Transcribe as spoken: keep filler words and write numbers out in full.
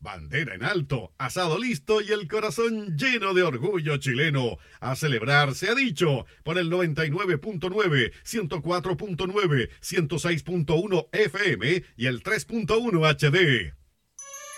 bandera en alto, asado listo y el corazón lleno de orgullo chileno. A celebrar se ha dicho por el noventa y nueve punto nueve, ciento cuatro punto nueve, ciento seis punto uno F M y el tres punto uno H D.